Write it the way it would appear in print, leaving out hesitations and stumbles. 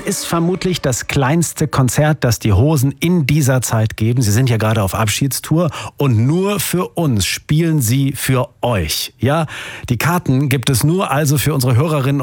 ist vermutlich das kleinste Konzert, das die Hosen in dieser Zeit geben. Sie sind ja gerade auf Abschiedstour und nur für uns spielen sie für euch. Ja, die Karten gibt es nur also für unsere Hörerinnen